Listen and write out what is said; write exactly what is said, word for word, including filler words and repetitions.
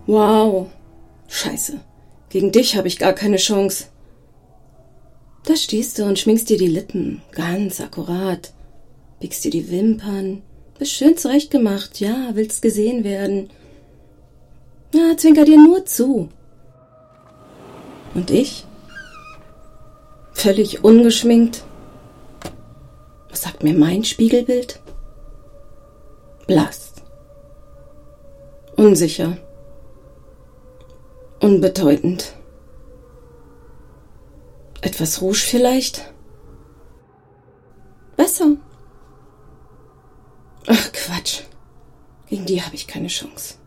Wow. Scheiße. Gegen dich habe ich gar keine Chance. Da stehst du und schminkst dir die Lippen. Ganz akkurat. Biegst dir die Wimpern. Bist schön zurechtgemacht. Ja, willst gesehen werden. Ja, zwinker dir nur zu. Und ich? Völlig ungeschminkt. Was sagt mir mein Spiegelbild? Blass. Unsicher. Unbedeutend. Etwas Rouge vielleicht? Besser. Ach Quatsch. Gegen die habe ich keine Chance.